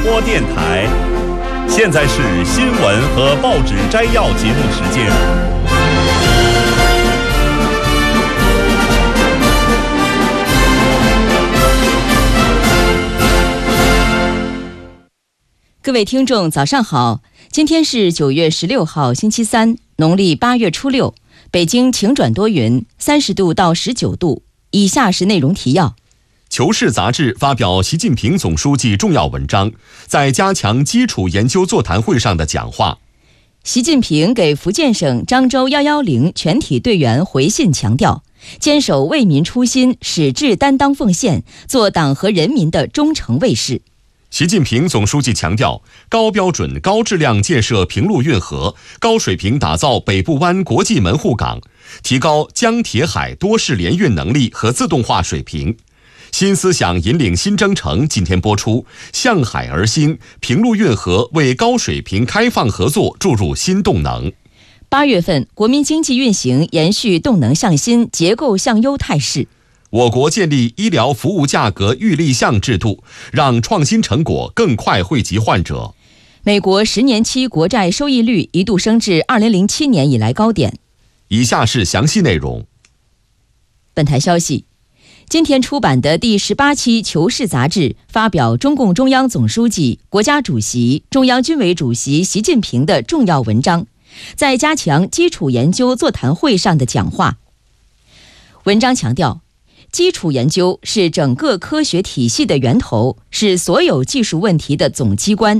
播电台。现在是新闻和报纸摘要节目时间。 各位听众早上好，今天是9月16号星期三，农历8月初6，北京晴转多云，30度到19度。以下是内容提要。 求是杂志发表习近平总书记重要文章，在加强基础研究座谈会上的讲话。 习近平给福建省漳州110全体队员回信强调，坚守为民初心，矢志担当奉献，做党和人民的忠诚卫士。 习近平总书记强调，高标准、高质量建设平陆运河，高水平打造北部湾国际门户港，提高江铁海多式联运能力和自动化水平。新思想引领新征程今天播出，向海而兴，平陆运河为高水平开放合作注入新动能。 8月份，国民经济运行延续动能向新、结构向优态势。 我国建立医疗服务价格预立项制度，让创新成果更快惠及患者。 美国10年期国债收益率一度升至2007年以来高点。 以下是详细内容。 本台消息，今天出版的第18期《求是》杂志发表中共中央总书记、国家主席、中央军委主席习近平的重要文章，在加强基础研究座谈会上的讲话。文章强调，基础研究是整个科学体系的源头，是所有技术问题的总机关，